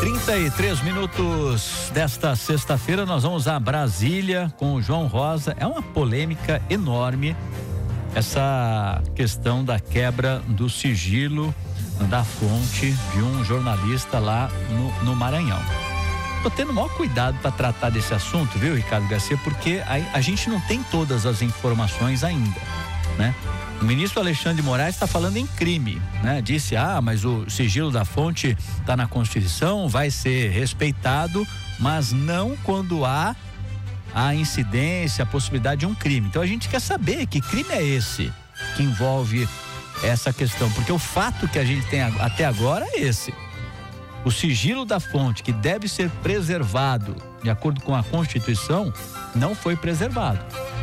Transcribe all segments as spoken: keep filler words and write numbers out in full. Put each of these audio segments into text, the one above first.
trinta e três minutos desta sexta-feira, nós vamos a Brasília com o João Rosa. É uma polêmica enorme essa questão da quebra do sigilo da fonte de um jornalista lá no, no Maranhão. Tô tendo o maior cuidado para tratar desse assunto, viu, Ricardo Garcia, porque a, a gente não tem todas as informações ainda, né? O ministro Alexandre de Moraes está falando em crime, né? Disse, ah, mas o sigilo da fonte está na Constituição, vai ser respeitado, mas não quando há a incidência, a possibilidade de um crime. Então a gente quer saber que crime é esse que envolve essa questão, porque o fato que a gente tem até agora é esse. O sigilo da fonte, que deve ser preservado de acordo com a Constituição, não foi preservado.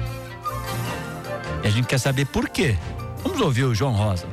E a gente quer saber por quê. Vamos ouvir o João Rosa.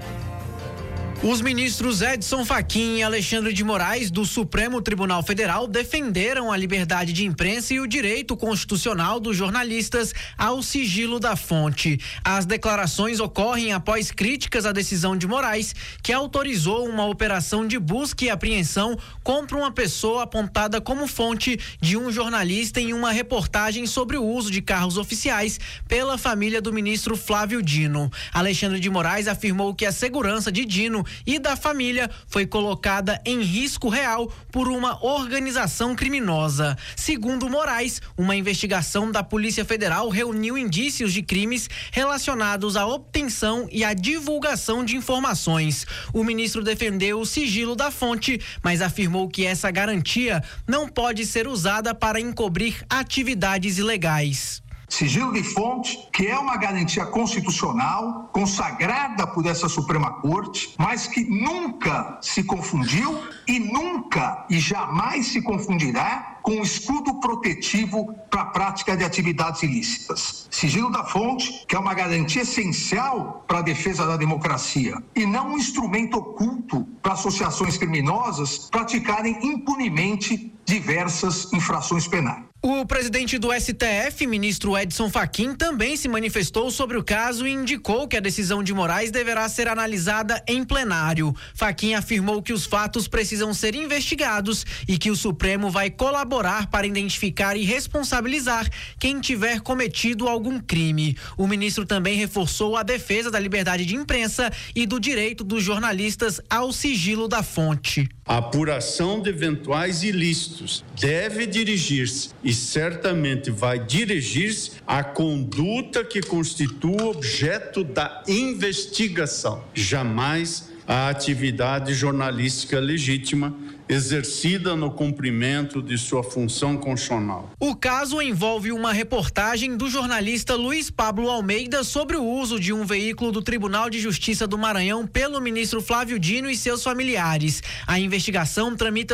Os ministros Edson Fachin e Alexandre de Moraes, do Supremo Tribunal Federal, defenderam a liberdade de imprensa e o direito constitucional dos jornalistas ao sigilo da fonte. As declarações ocorrem após críticas à decisão de Moraes, que autorizou uma operação de busca e apreensão contra uma pessoa apontada como fonte de um jornalista em uma reportagem sobre o uso de carros oficiais pela família do ministro Flávio Dino. Alexandre de Moraes afirmou que a segurança de Dino e da família foi colocada em risco real por uma organização criminosa. Segundo Moraes, uma investigação da Polícia Federal reuniu indícios de crimes relacionados à obtenção e à divulgação de informações. O ministro defendeu o sigilo da fonte, mas afirmou que essa garantia não pode ser usada para encobrir atividades ilegais. Sigilo de fonte, que é uma garantia constitucional, consagrada por essa Suprema Corte, mas que nunca se confundiu e nunca e jamais se confundirá com o escudo protetivo para a prática de atividades ilícitas. Sigilo da fonte, que é uma garantia essencial para a defesa da democracia e não um instrumento oculto para associações criminosas praticarem impunemente diversas infrações penais. O presidente do S T F, ministro Edson Fachin, também se manifestou sobre o caso e indicou que a decisão de Moraes deverá ser analisada em plenário. Fachin afirmou que os fatos precisam ser investigados e que o Supremo vai colaborar para identificar e responsabilizar quem tiver cometido algum crime. O ministro também reforçou a defesa da liberdade de imprensa e do direito dos jornalistas ao sigilo da fonte. A apuração de eventuais ilícitos deve dirigir-se e certamente vai dirigir-se à conduta que constitua objeto da investigação, jamais a atividade jornalística legítima exercida no cumprimento de sua função constitucional. O caso envolve uma reportagem do jornalista Luiz Pablo Almeida sobre o uso de um veículo do Tribunal de Justiça do Maranhão pelo ministro Flávio Dino e seus familiares. A investigação tramita